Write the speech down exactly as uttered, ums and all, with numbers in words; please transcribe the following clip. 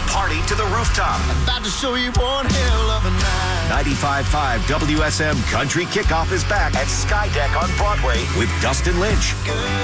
party to the rooftop. About to show you one hell of a night. ninety-five point five W S M Country Kickoff is back at Skydeck on Broadway with Dustin Lynch.